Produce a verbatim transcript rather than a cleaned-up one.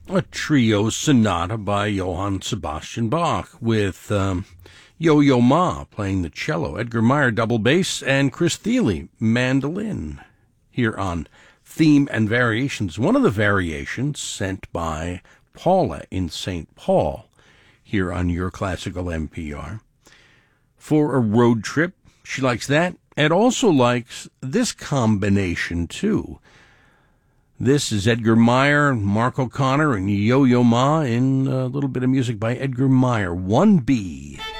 a trio sonata by Johann Sebastian Bach with um, Yo-Yo Ma playing the cello, Edgar Meyer double bass, and Chris Thile mandolin here on Theme and Variations. One of the variations sent by Paula in Saint Paul here on Your Classical N P R. For a road trip, she likes that, and also likes this combination too. This is Edgar Meyer, Mark O'Connor, and Yo-Yo Ma in a little bit of music by Edgar Meyer, one B.